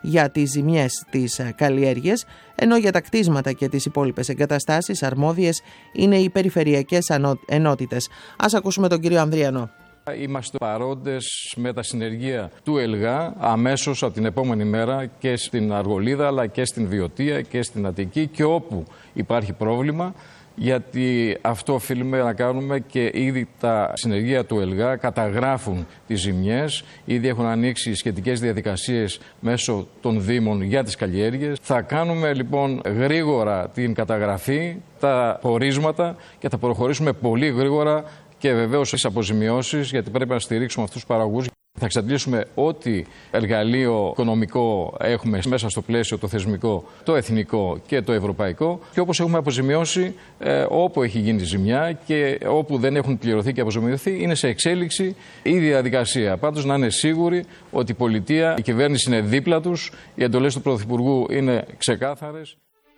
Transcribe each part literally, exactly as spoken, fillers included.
για τις ζημιές της καλλιέργειας, ενώ για τα κτίσματα και τις υπόλοιπες εγκαταστάσεις αρμόδιες είναι οι περιφερειακές ενότητες. Ας ακούσουμε τον κύριο Ανδριανό. Είμαστε παρόντες με τα συνεργεία του ΕΛΓΑ αμέσως από την επόμενη μέρα και στην Αργολίδα αλλά και στην Βιωτία και στην Αττική και όπου υπάρχει πρόβλημα, γιατί αυτό οφείλουμε να κάνουμε και ήδη τα συνεργεία του ΕΛΓΑ καταγράφουν τις ζημιές, ήδη έχουν ανοίξει σχετικές διαδικασίες μέσω των Δήμων για τις καλλιέργειες. Θα κάνουμε λοιπόν γρήγορα την καταγραφή, τα πορίσματα και θα προχωρήσουμε πολύ γρήγορα και βεβαίως στις αποζημιώσεις, γιατί πρέπει να στηρίξουμε αυτούς τους παραγωγούς. Θα εξαντλήσουμε ό,τι εργαλείο οικονομικό έχουμε μέσα στο πλαίσιο το θεσμικό, το εθνικό και το ευρωπαϊκό, και όπως έχουμε αποζημιώσει ε, όπου έχει γίνει ζημιά και όπου δεν έχουν πληρωθεί και αποζημιωθεί, είναι σε εξέλιξη η διαδικασία. Πάντως να είναι σίγουροι ότι η πολιτεία, η κυβέρνηση είναι δίπλα τους, οι εντολές του Πρωθυπουργού είναι ξεκάθαρες.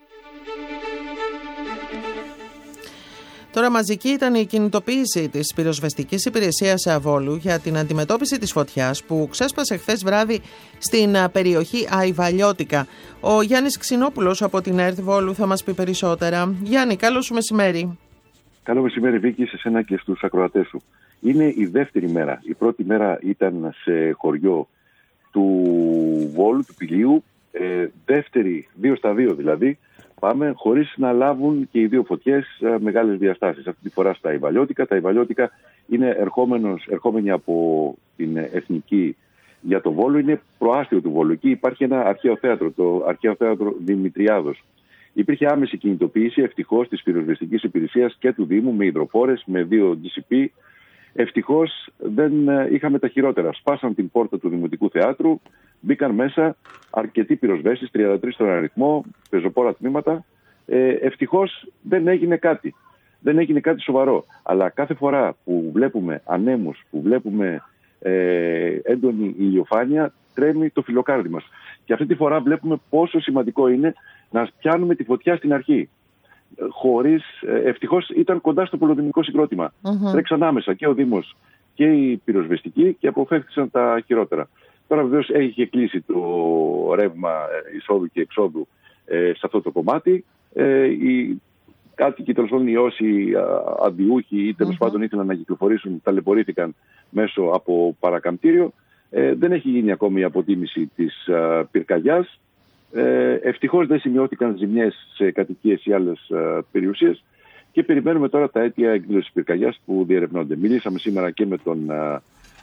Τώρα μαζική ήταν η κινητοποίηση της πυροσβεστικής υπηρεσίας Βόλου για την αντιμετώπιση της φωτιάς που ξέσπασε χθες βράδυ στην περιοχή Αϊβαλιώτικα. Ο Γιάννης Ξινόπουλος από την ΕΡΤ Βόλου θα μας πει περισσότερα. Γιάννη, καλό σου μεσημέρι. Καλό μεσημέρι, Βίκη, σε σένα και στους ακροατές σου. Είναι η δεύτερη μέρα. Η πρώτη μέρα ήταν σε χωριό του Βόλου, του Πηλίου. Ε, δεύτερη, δύο στα δύο δηλαδή. Πάμε χωρίς να λάβουν και οι δύο φωτιές ε, μεγάλες διαστάσεις. Αυτή τη φορά στα Αϊβαλιώτικα. Τα Αϊβαλιώτικα είναι ερχόμενοι από την Εθνική για το Βόλο. Είναι προάστιο του Βόλου. Εκεί υπάρχει ένα αρχαίο θέατρο, το αρχαίο θέατρο Δημητριάδος. Υπήρχε άμεση κινητοποίηση ευτυχώς της πυροσβεστικής υπηρεσίας και του Δήμου με υδροφόρες, με δύο ντι σι πι. Ευτυχώς δεν είχαμε τα χειρότερα. Σπάσαν την πόρτα του Δημοτικού Θεάτρου, μπήκαν μέσα αρκετοί πυροσβέστες, τριάντα τρεις στον αριθμό, πεζοπόρα τμήματα. Ε, ευτυχώς δεν έγινε κάτι. Δεν έγινε κάτι σοβαρό. Αλλά κάθε φορά που βλέπουμε ανέμους, που βλέπουμε ε, έντονη ηλιοφάνεια, τρέμει το φιλοκάρδι μας. Και αυτή τη φορά βλέπουμε πόσο σημαντικό είναι να πιάνουμε τη φωτιά στην αρχή. Χωρίς, ευτυχώς ήταν κοντά στο πολυδημικό συγκρότημα. Mm-hmm. Τρέξαν άμεσα και ο Δήμος και οι πυροσβεστικοί και αποφεύθησαν τα χειρότερα. Τώρα βεβαίως έχει κλείσει το ρεύμα εισόδου και εξόδου ε, σε αυτό το κομμάτι. Ε, οι κάτοικοι, τέλος πάντων, οι όσοι αντιούχοι ή τέλος mm-hmm. πάντων ήθελαν να κυκλοφορήσουν, ταλαιπωρήθηκαν μέσω από παρακαμπτήριο. Ε, δεν έχει γίνει ακόμη η αποτίμηση της α, πυρκαγιάς. Ε, ευτυχώς δεν σημειώθηκαν ζημιές σε κατοικίες ή άλλες uh, περιουσίες και περιμένουμε τώρα τα αίτια εκδήλωσης πυρκαγιάς που διερευνώνται. Μιλήσαμε σήμερα και με τον uh,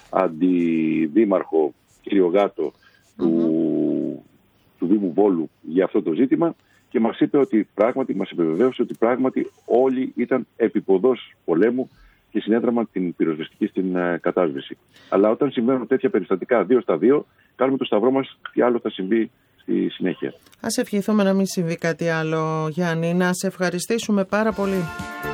αντιδήμαρχο κύριο Γάτο του, mm-hmm. του Δήμου Βόλου για αυτό το ζήτημα και μας είπε ότι πράγματι, μας επιβεβαίωσε ότι πράγματι όλοι ήταν επίποδος πολέμου και συνέδραμαν την πυροσβεστική στην uh, κατάσβεση. Αλλά όταν συμβαίνουν τέτοια περιστατικά δύο στα δύο, κάνουμε το σταυρό μας τι άλλο θα συμβεί στη συνέχεια. Ας ευχηθούμε να μην συμβεί κάτι άλλο, Γιάννη. Να σε ευχαριστήσουμε πάρα πολύ.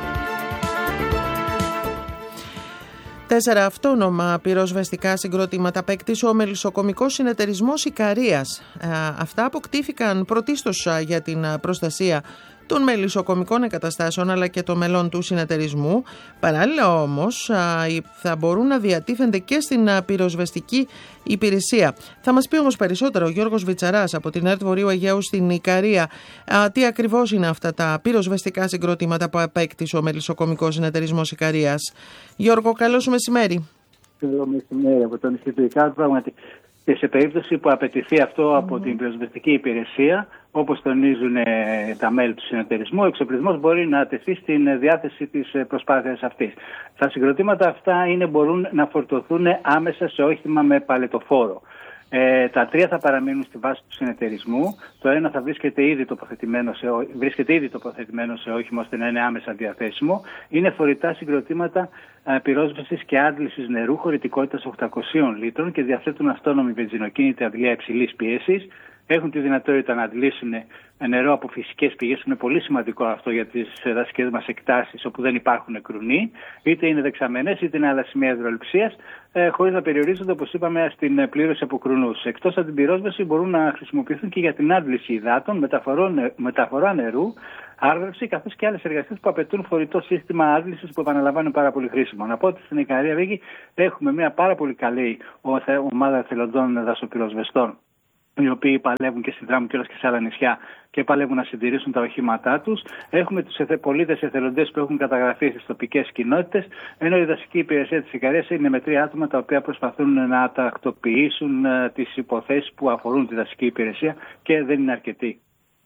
Τέσσερα αυτόνομα πυροσβεστικά συγκροτήματα απέκτησε ο Μελισσοκομικός Συνεταιρισμός Ικαρίας. Αυτά αποκτήθηκαν πρωτίστως για την προστασία των μελισσοκομικών εγκαταστάσεων αλλά και των μελών του συνεταιρισμού. Παράλληλα όμως θα μπορούν να διατίθενται και στην πυροσβεστική υπηρεσία. Θα μας πει όμως περισσότερο ο Γιώργος Βιτσαράς από την ΕΡΤ Βορείου Αιγαίου στην Ικαρία. Τι ακριβώς είναι αυτά τα πυροσβεστικά συγκροτήματα που απέκτησε ο Μελισσοκομικός Συνεταιρισμός Ικαρίας. Γιώργο, καλό σου μεσημέρι. Καλό μεσημέρι από τον Ινστιτούτο. Πράγματι, και σε περίπτωση που απαιτηθεί αυτό από mm. την πυροσβεστική υπηρεσία, όπως τονίζουν ε, τα μέλη του συνεταιρισμού, ο εξοπλισμός μπορεί να τεθεί στην διάθεση της προσπάθειας αυτής. Τα συγκροτήματα αυτά είναι, μπορούν να φορτωθούν άμεσα σε όχημα με παλετοφόρο. Ε, τα τρία θα παραμείνουν στη βάση του συνεταιρισμού. Το ένα θα βρίσκεται ήδη τοποθετημένο σε, βρίσκεται ήδη τοποθετημένο σε όχημα ώστε να είναι άμεσα διαθέσιμο. Είναι φορητά συγκροτήματα ε, πυρόσβεσης και άντλησης νερού χωρητικότητας οκτακόσια λίτρων και διαθέτουν αυτόνομη βενζινοκίνητη αντλία υψηλής πίεσης. Έχουν τη δυνατότητα να αντλήσουν νερό από φυσικές πηγές. Είναι πολύ σημαντικό αυτό για τις δασικές μας εκτάσεις όπου δεν υπάρχουν κρουνοί, είτε είναι δεξαμενές είτε είναι άλλα σημεία υδροληψίας, ε, χωρίς να περιορίζονται, όπως είπαμε, στην πλήρωση από κρουνούς. Εκτός από την πυρόσβεση, μπορούν να χρησιμοποιηθούν και για την άντληση υδάτων, μεταφορά νερού, άρδευση, καθώς και άλλες εργασίες που απαιτούν φορητό σύστημα άντλησης που επαναλαμβάνουν πάρα πολύ χρήσιμο. Να πω ότι στην Ικαρία, Βίκη, έχουμε μια πάρα πολύ καλή ομάδα εθελοντών δασοπυροσβεστών. οι οποίοι παλεύουν και στην Τράμο και όλα και σε άλλα νησιά και παλεύουν να συντηρήσουν τα οχήματά τους. Έχουμε τους πολίτες εθελοντές που έχουν καταγραφεί στις τοπικές κοινότητες, ενώ η δασική υπηρεσία της Ικαρίας είναι με τρία άτομα τα οποία προσπαθούν να τακτοποιήσουν τις υποθέσεις που αφορούν τη δασική υπηρεσία και δεν είναι αρκετοί.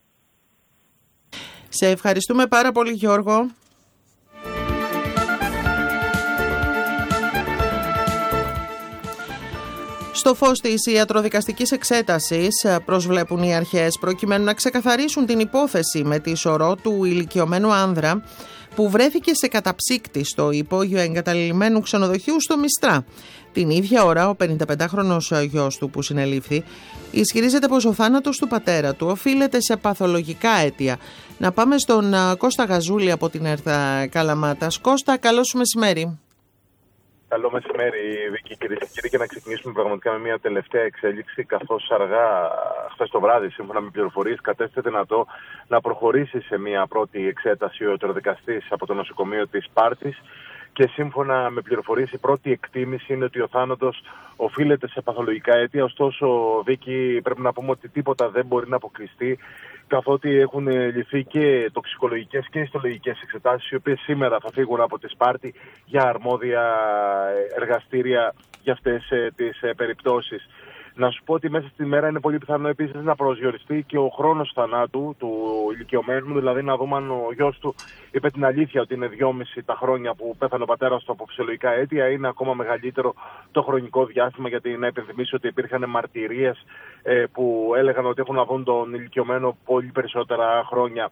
Σε ευχαριστούμε πάρα πολύ, Γιώργο. Στο φως της ιατροδικαστικής εξέτασης προσβλέπουν οι αρχές προκειμένου να ξεκαθαρίσουν την υπόθεση με τη σωρό του ηλικιωμένου άνδρα που βρέθηκε σε καταψύκτη στο υπόγειο εγκαταλειμμένου ξενοδοχείου στο Μιστρά. Την ίδια ώρα ο πενηνταπεντάχρονος γιος του που συνελήφθη ισχυρίζεται πως ο θάνατος του πατέρα του οφείλεται σε παθολογικά αίτια. Να πάμε στον Κώστα Γαζούλη από την ΕΡΘ Καλαμάτας. Κώστα, καλό σου μεσημέρι. Καλό μεσημέρι, Βίκη, κυρίες και κύριοι, και να ξεκινήσουμε πραγματικά με μια τελευταία εξέλιξη, καθώς αργά χθες το βράδυ, σύμφωνα με πληροφορίες, κατέστησε δυνατό να προχωρήσει σε μια πρώτη εξέταση ο ιατροδικαστής από το νοσοκομείο της Σπάρτης. Και σύμφωνα με πληροφορίες, η πρώτη εκτίμηση είναι ότι ο θάνατος οφείλεται σε παθολογικά αίτια. Ωστόσο, Βίκη, πρέπει να πούμε ότι τίποτα δεν μπορεί να αποκλειστεί, καθότι έχουν ληφθεί και τοξικολογικές και ιστολογικές εξετάσεις, οι οποίες σήμερα θα φύγουν από τη Σπάρτη για αρμόδια εργαστήρια για αυτές τις περιπτώσεις. Να σου πω ότι μέσα στη μέρα είναι πολύ πιθανό επίσης να προσδιοριστεί και ο χρόνος θανάτου του ηλικιωμένου, δηλαδή να δούμε αν ο γιος του είπε την αλήθεια ότι είναι δυόμιση τα χρόνια που πέθανε ο πατέρας του από φυσιολογικά αίτια, είναι ακόμα μεγαλύτερο το χρονικό διάστημα, γιατί να υπενθυμίσω ότι υπήρχαν μαρτυρίες ε, που έλεγαν ότι έχουν να δουν τον ηλικιωμένο πολύ περισσότερα χρόνια.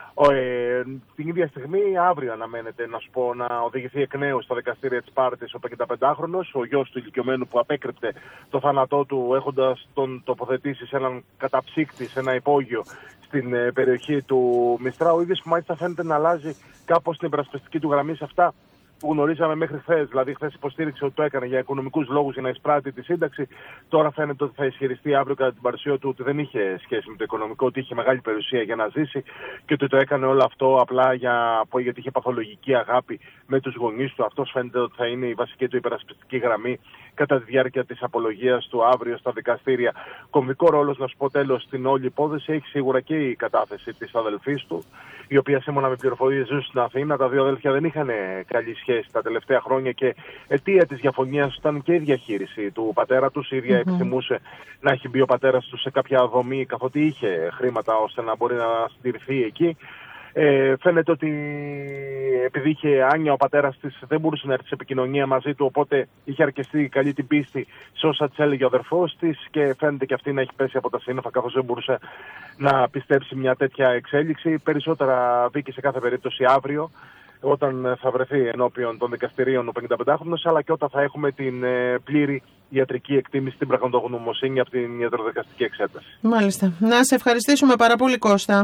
Ε, την ίδια στιγμή, αύριο αναμένεται να σου πω, να οδηγηθεί εκ νέου στα δικαστήρια της Σπάρτης ο πενηνταπεντάχρονος, ο γιος του ηλικιωμένου που απέκρυπτε το θάνατό του, έχοντας τον τοποθετήσει σε έναν καταψύκτη, σε ένα υπόγειο στην ε, περιοχή του Μιστρά. Ο ίδιος που μάλιστα φαίνεται να αλλάζει κάπως την υπερασπιστική του γραμμή σε αυτά που γνωρίζαμε μέχρι χθες. Δηλαδή, χθες υποστήριξε ότι το έκανε για οικονομικούς λόγους, για να εισπράττει τη σύνταξη. Τώρα φαίνεται ότι θα ισχυριστεί αύριο κατά την παρουσία του ότι δεν είχε σχέση με το οικονομικό, ότι είχε μεγάλη περιουσία για να ζήσει και ότι το έκανε όλο αυτό απλά για, γιατί είχε παθολογική αγάπη με τους γονείς του. Αυτός φαίνεται ότι θα είναι η βασική του υπερασπιστική γραμμή κατά τη διάρκεια της απολογίας του αύριο στα δικαστήρια. Κομβικό ρόλο, να σου πω τέλος, στην όλη υπόθεση έχει σίγουρα και η κατάθεση της αδελφής του, η οποία σύμφωνα με πληροφορίες ζούσε στην Αθήνα. Τα δύο αδέλφια δεν είχαν καλή σχέση τα τελευταία χρόνια και αιτία της διαφωνίας ήταν και η διαχείριση του πατέρα τους. Η ίδια mm-hmm. επιθυμούσε να έχει μπει ο πατέρας τους σε κάποια δομή, καθότι είχε χρήματα ώστε να μπορεί να συντηρηθεί εκεί. Ε, φαίνεται ότι επειδή είχε άνοια ο πατέρας της, δεν μπορούσε να έρθει σε επικοινωνία μαζί του, οπότε είχε αρκεστεί καλή την πίστη σε όσα της έλεγε ο αδερφός της και φαίνεται και αυτή να έχει πέσει από τα σύννεφα, καθώς δεν μπορούσε να πιστέψει μια τέτοια εξέλιξη. Περισσότερα Βίκη σε κάθε περίπτωση αύριο, όταν θα βρεθεί ενώπιον των δικαστηρίων ο πενηνταπεντάχρονος, αλλά και όταν θα έχουμε την ε, πλήρη ιατρική εκτίμηση, την πραγματογνωμοσύνη από την ιατροδικαστική εξέταση. Μάλιστα. Να σε ευχαριστήσουμε πάρα πολύ, Κώστα.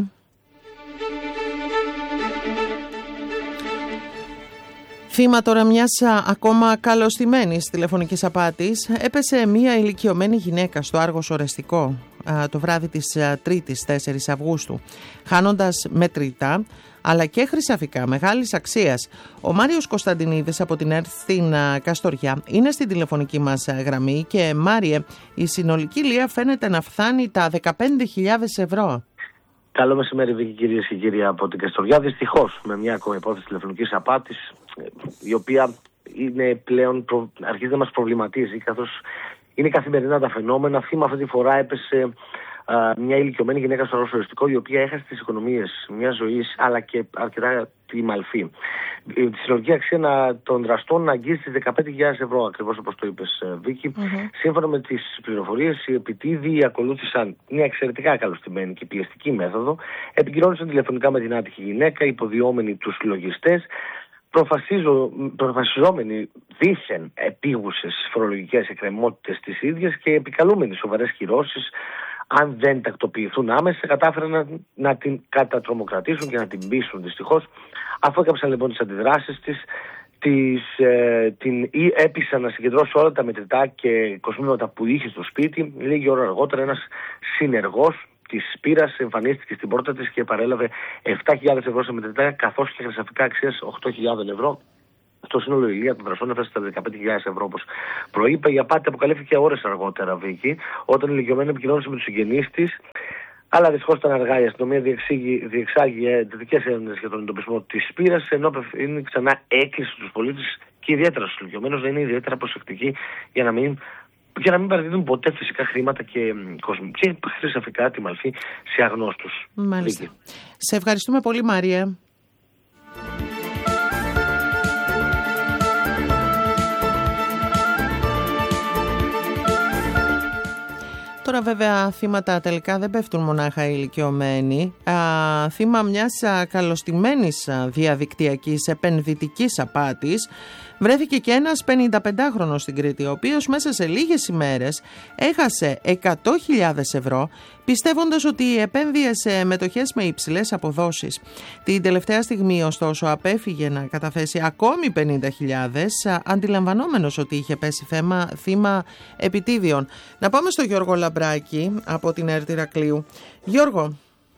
Θύμα τώρα μιας ακόμα καλωστημένης τηλεφωνικής απάτης έπεσε μια ηλικιωμένη γυναίκα στο Άργος Ορεστικό το βράδυ της Τρίτης τέσσερις Αυγούστου, χάνοντας μετρητά αλλά και χρυσαφικά μεγάλης αξίας. Ο Μάριος Κωνσταντινίδης από την ΕΡΤ στην Καστοριά είναι στην τηλεφωνική μας γραμμή και, Μάριε, η συνολική λία φαίνεται να φτάνει τα δεκαπέντε χιλιάδες ευρώ. Καλό μεσημέρι, Βίκη, κυρίες και κύριοι από την Καστοριά. Δυστυχώς, με μια ακόμα υπόθεση τηλεφωνικής απάτης, η οποία είναι πλέον προ... αρχίζει να μας προβληματίζει, καθώς είναι καθημερινά τα φαινόμενα. Θύμα αυτή τη φορά έπεσε α, μια ηλικιωμένη γυναίκα στο Ρωσοριστικό, η οποία έχασε τις οικονομίες μιας ζωής, αλλά και αρκετά τη μαλφή. Τη συνολική αξία των δραστών αγγίζει τις δεκαπέντε χιλιάδες ευρώ, ακριβώς όπως το είπες, Βίκη. Mm-hmm. Σύμφωνα με τις πληροφορίες, οι επιτίδιοι ακολούθησαν μια εξαιρετικά καλωστημένη και πιεστική μέθοδο. Επικοινώνησαν τηλεφωνικά με την άτυχη γυναίκα, υποδιόμενοι τους λογιστές, προφασιζόμενοι δήθεν επίγουσες φορολογικές εκκρεμότητες της ίδιας και επικαλούμενοι σοβαρές κυρώσεις. Αν δεν τακτοποιηθούν άμεσα, κατάφεραν να, να την κατατρομοκρατήσουν και να την πείσουν. Δυστυχώς, αφού έκαψαν λοιπόν τις αντιδράσεις της, της ε, την έπεισαν να συγκεντρώσει όλα τα μετρητά και κοσμήματα που είχε στο σπίτι. Λίγη ώρα αργότερα, ένας συνεργός της πύρας εμφανίστηκε στην πόρτα της και παρέλαβε επτά χιλιάδες ευρώ σε μετρητά, καθώς και χρυσαφικά αξίας οκτώ χιλιάδες ευρώ. Στο σύνολο ηλία των δραστών έφτασε στα δεκαπέντε χιλιάδες ευρώ, όπως προείπε. Η απάτη αποκαλύφθηκε ώρες αργότερα, Βίκη, όταν η ηλικιωμένη επικοινώνησε με τους συγγενείς της. Αλλά δυστυχώς ήταν αργά. Η αστυνομία διεξάγει εντατικές έρευνες για τον εντοπισμό της πύρας, ενώ είναι ξανά έκκληση στους πολίτες και ιδιαίτερα στους ηλικιωμένους να είναι ιδιαίτερα προσεκτικοί για να μην, για να μην παραδίδουν ποτέ φυσικά χρήματα και, και χρυσαφικά τη μαλφή σε αγνώστους. Μάλιστα. Βίκη. Σε ευχαριστούμε πολύ, Μάρια. Τώρα βέβαια θύματα τελικά δεν πέφτουν μονάχα οι ηλικιωμένοι. Α, θύμα μιας α, καλωστημένης α, διαδικτυακής επενδυτικής απάτης βρέθηκε και ένας πενηνταπεντάχρονος στην Κρήτη, ο οποίος μέσα σε λίγες ημέρες έχασε εκατό χιλιάδες ευρώ, πιστεύοντας ότι επένδυε σε μετοχές με υψηλές αποδόσεις. Την τελευταία στιγμή ωστόσο απέφυγε να καταθέσει ακόμη πενήντα χιλιάδες, αντιλαμβανόμενος ότι είχε πέσει θέμα, θύμα επιτίδιων. Να πάμε στο Γιώργο Λαμπράκη από την ΕΡΤ Ηρακλείου. Γιώργο.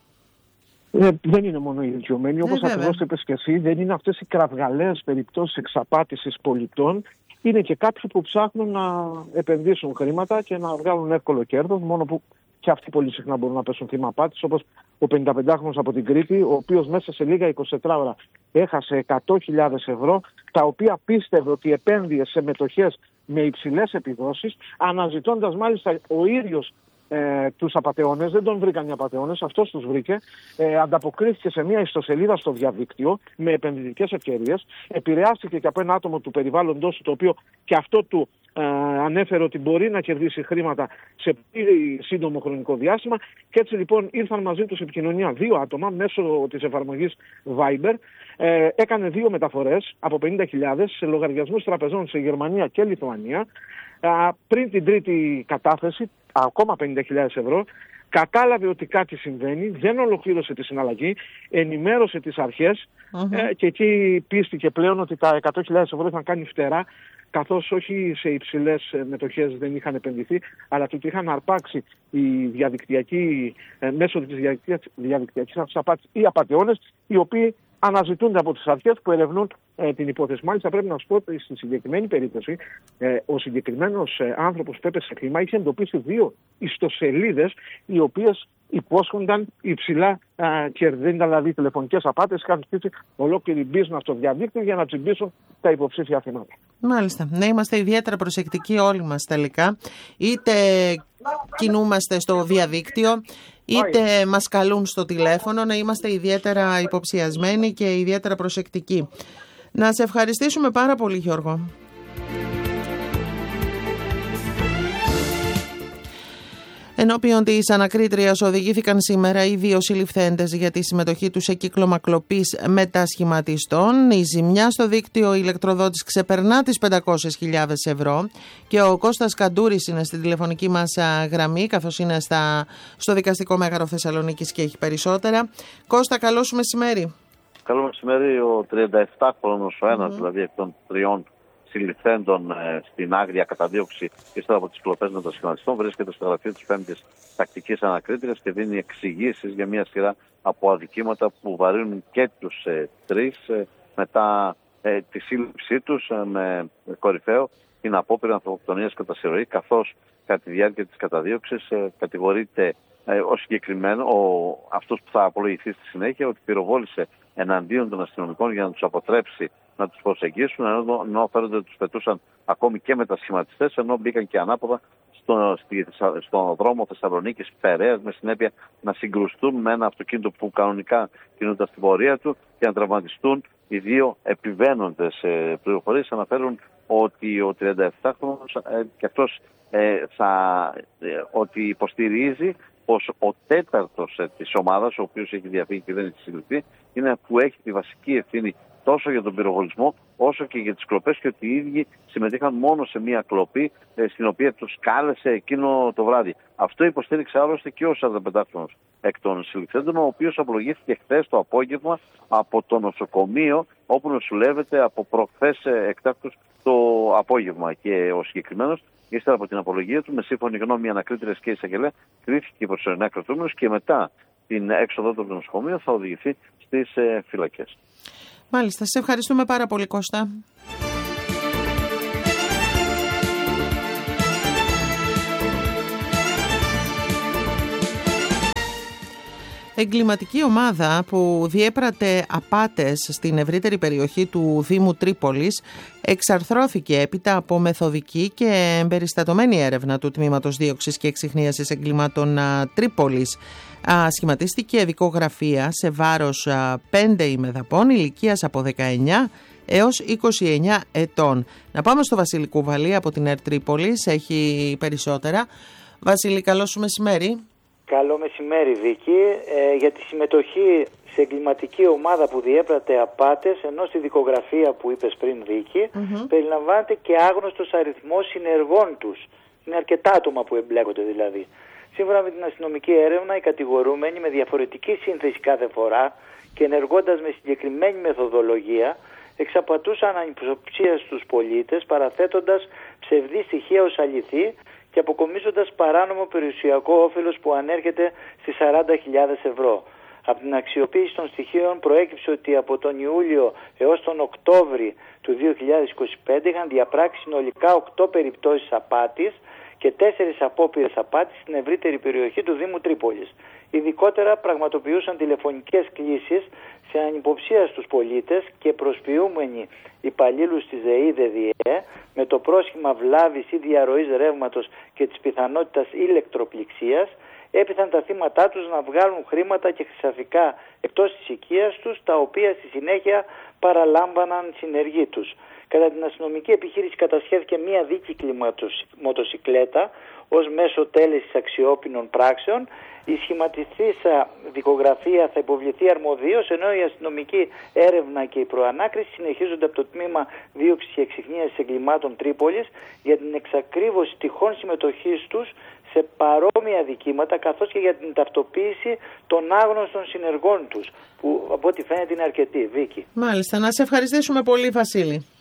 Ε, δεν είναι μόνο οι ηλικιωμένοι, όπως ε, ακριβώς είπες και εσύ, δεν είναι αυτές οι κραυγαλαίες περιπτώσεις εξαπάτησης πολιτών. Είναι και κάποιοι που ψάχνουν να επενδύσουν χρήματα και να βγάλουν εύκολο κέρδος, μόνο που και αυτοί πολύ συχνά μπορούν να πέσουν θύμα απάτης, όπως ο πενηνταπεντάχρονος από την Κρήτη, ο οποίος μέσα σε λίγα εικοσιτετρά ώρα έχασε εκατό χιλιάδες ευρώ, τα οποία πίστευε ότι επένδυε σε μετοχές με υψηλές επιδόσεις, αναζητώντας μάλιστα ο ίδιος Ε, τους απατεώνες. Δεν τον βρήκαν οι απατεώνες, αυτός τους βρήκε. Ε, ανταποκρίθηκε σε μια ιστοσελίδα στο διαδίκτυο με επενδυτικές ευκαιρίες. Επηρεάστηκε και από ένα άτομο του περιβάλλοντος, το οποίο και αυτό του ε, ανέφερε ότι μπορεί να κερδίσει χρήματα σε πολύ σύντομο χρονικό διάστημα. Και έτσι λοιπόν ήρθαν μαζί τους επικοινωνία δύο άτομα μέσω της εφαρμογής Viber. Ε, έκανε δύο μεταφορές από πενήντα χιλιάδες σε λογαριασμούς τραπεζών σε Γερμανία και Λιθουανία. Uh, πριν την τρίτη κατάθεση, ακόμα πενήντα χιλιάδες ευρώ, κατάλαβε ότι κάτι συμβαίνει, δεν ολοκλήρωσε τη συναλλαγή, ενημέρωσε τις αρχές uh-huh. ε, και εκεί πίστηκε πλέον ότι τα εκατό χιλιάδες ευρώ είχαν κάνει φτερά, καθώς όχι σε υψηλές μετοχές δεν είχαν επενδυθεί, αλλά ότι είχαν αρπάξει οι διαδικτυακοί, ε, μέσω της διαδικτυακής απάτης οι απατεώνες, οι οποίοι αναζητούνται από τις αρχές που ερευνούν ε, την υπόθεση. Μάλιστα πρέπει να σου πω ότι στη συγκεκριμένη περίπτωση ε, ο συγκεκριμένος ε, άνθρωπος που έπεσε θύμα είχε εντοπίσει δύο ιστοσελίδες οι οποίες υπόσχονταν υψηλά κέρδη, δηλαδή τηλεφωνικές απάτες, είχαν χτίσει ολόκληρη business στο διαδίκτυο για να τσιμπήσουν τα υποψήφια θύματα. Μάλιστα. Ναι, είμαστε ιδιαίτερα προσεκτικοί όλοι μας τελικά. Είτε κινούμαστε στο διαδίκτυο, είτε μας καλούν στο τηλέφωνο, να είμαστε ιδιαίτερα υποψιασμένοι και ιδιαίτερα προσεκτικοί. Να σε ευχαριστήσουμε πάρα πολύ, Γιώργο. Ενώπιον της ανακρίτριας οδηγήθηκαν σήμερα οι δύο συλληφθέντες για τη συμμετοχή τους σε κύκλωμα κλοπής μετασχηματιστών. Η ζημιά στο δίκτυο ηλεκτροδότης ξεπερνά τις πεντακόσιες χιλιάδες ευρώ και ο Κώστας Καντούρης είναι στην τηλεφωνική μας γραμμή, καθώς είναι στα, στο δικαστικό μέγαρο Θεσσαλονίκης και έχει περισσότερα. Κώστα, καλό σου μεσημέρι. Καλό μεσημέρι. Ο τριανταεπτάχρονος, ο ένας mm-hmm. δηλαδή εκ των τριών συλληφθέντων ε, στην άγρια καταδίωξη ύστερα από τις κλοπές μετασχηματιστών, βρίσκεται στο γραφείο της πέμπτης τακτικής ανακρίτριας και δίνει εξηγήσεις για μια σειρά από αδικήματα που βαρύνουν και τους ε, τρεις ε, μετά ε, τη σύλληψή τους ε, με κορυφαίο την απόπειρα ανθρωποκτονίας κατά συρροή, καθώς κατά τη διάρκεια της καταδίωξης ε, κατηγορείται ε, ο συγκεκριμένο, ο, αυτός που θα απολογηθεί στη συνέχεια, ότι πυροβόλησε εναντίον των αστυνομικών για να τους αποτρέψει να τους προσεγγίσουν, ενώ, ενώ φέρονται τους πετούσαν ακόμη και μετασχηματιστές, ενώ μπήκαν και ανάποδα στο, στη, στον δρόμο Θεσσαλονίκης Περαίας, με συνέπεια να συγκρουστούν με ένα αυτοκίνητο που κανονικά κινούνταν στην πορεία του και να τραυματιστούν οι δύο επιβαίνοντες. Ε, πληροφορίες αναφέρουν ότι ο τριανταεπτάχρονος ε, και αυτός ε, θα, ε, ότι υποστηρίζει πως ο τέταρτος ε, της ομάδας, ο οποίος έχει διαφύγει και δεν έχει συλληφθεί, είναι που έχει τη βασική ευθύνη τόσο για τον πυροβολισμό όσο και για τις κλοπές, και ότι οι ίδιοι συμμετείχαν μόνο σε μία κλοπή ε, στην οποία τους κάλεσε εκείνο το βράδυ. Αυτό υποστήριξε άλλωστε και ο σαρανταπεντάχρονος εκ των συλληφθέντων, ο οποίος απολογήθηκε χθες το απόγευμα από το νοσοκομείο όπου νοσηλεύεται από προχθές εκτάκτως το απόγευμα. Και ο συγκεκριμένος, ύστερα από την απολογία του, με σύμφωνη γνώμη ανακρίτριας και εισαγγελέα, κρίθηκε προσωρινά κρατούμενος και μετά την έξοδό του από το νοσοκομείο θα οδηγηθεί στις ε, φυλακές. Μάλιστα, σε ευχαριστούμε πάρα πολύ, Κώστα. Εγκληματική ομάδα που διέπρατε απάτες στην ευρύτερη περιοχή του Δήμου Τρίπολης εξαρθρώθηκε έπειτα από μεθοδική και εμπεριστατωμένη έρευνα του Τμήματος Δίωξης και Εξιχνίασης Εγκλημάτων Τρίπολης. Σχηματίστηκε δικογραφία σε βάρος πέντε ημεδαπών ηλικίας από δεκαεννιά έως είκοσι εννιά ετών. Να πάμε στο Βασίλη Κουβαλή από την ΕΡΤ Τρίπολης, έχει περισσότερα. Βασίλη, καλό σου μεσημέρι. Καλό μεσημέρι, Βίκη. Ε, για τη συμμετοχή σε εγκληματική ομάδα που διέπρατε απάτες, ενώ στη δικογραφία που είπες πριν, Βίκη, mm-hmm. περιλαμβάνεται και άγνωστος αριθμός συνεργών τους. Είναι αρκετά άτομα που εμπλέκονται δηλαδή. Σύμφωνα με την αστυνομική έρευνα, οι κατηγορούμενοι με διαφορετική σύνθεση κάθε φορά και ενεργώντας με συγκεκριμένη μεθοδολογία, εξαπατούσαν ανυποψία στους πολίτες, παραθέτοντας ψευδή στοιχεία ως αληθή και αποκομίζοντας παράνομο περιουσιακό όφελος που ανέρχεται στις σαράντα χιλιάδες ευρώ. Από την αξιοποίηση των στοιχείων προέκυψε ότι από τον Ιούλιο έως τον Οκτώβρη του δύο χιλιάδες είκοσι πέντε είχαν διαπράξει συνολικά οκτώ περιπτώσεις απάτης και τέσσερις απόπειρες απάτης στην ευρύτερη περιοχή του Δήμου Τρίπολης. Ειδικότερα πραγματοποιούσαν τηλεφωνικές κλήσεις σε ανυποψία στους πολίτες και προσποιούμενοι υπαλλήλους της ΔΕΗ ΔΕΔΙΕ με το πρόσχημα βλάβης ή διαρροής ρεύματος και της πιθανότητας ηλεκτροπληξίας έπειθαν τα θύματά τους να βγάλουν χρήματα και χρυσαφικά εκτός της οικίας τους, τα οποία στη συνέχεια παραλάμβαναν συνεργοί τους. Κατά την αστυνομική επιχείρηση κατασχέθηκε μία δίκυκλη μοτοσικλέτα ως μέσο τέλεσης αξιόπινων πράξεων. Η σχηματιστήσα δικογραφία θα υποβληθεί αρμοδίως, ενώ η αστυνομική έρευνα και η προανάκριση συνεχίζονται από το Τμήμα Δίωξης και Εξιχνίασης Εγκλημάτων Τρίπολης για την εξακρίβωση τυχόν συμμετοχής τους σε παρόμοια δικήματα, καθώς και για την ταυτοποίηση των άγνωστων συνεργών τους, που από ό,τι φαίνεται είναι αρκετοί. Βίκη. Μάλιστα, να σε ευχαριστήσουμε πολύ, Βασίλη.